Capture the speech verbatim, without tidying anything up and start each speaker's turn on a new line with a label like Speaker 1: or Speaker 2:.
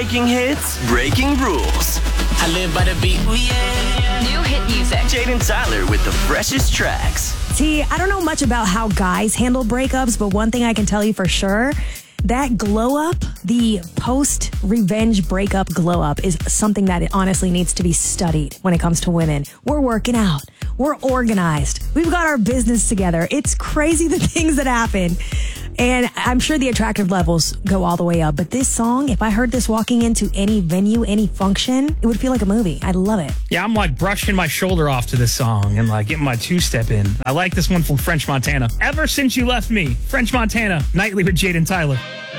Speaker 1: Breaking hits, breaking rules.
Speaker 2: I live by the beat, ooh yeah.
Speaker 3: New hit music.
Speaker 1: Jaden Tyler with the freshest tracks.
Speaker 4: See, I don't know much about how guys handle breakups, but one thing I can tell you for sure, that glow up, the post-revenge breakup glow up, is something that it honestly needs to be studied when it comes to women. We're working out. We're organized. We've got our business together. It's crazy the things that happen. And I'm sure the attractive levels go all the way up. But this song, if I heard this walking into any venue, any function, it would feel like a movie. I love it.
Speaker 5: Yeah, I'm like brushing my shoulder off to this song and like getting my two-step in. I like this one from French Montana. Ever Since You Left Me, French Montana, nightly with Jaden Tyler.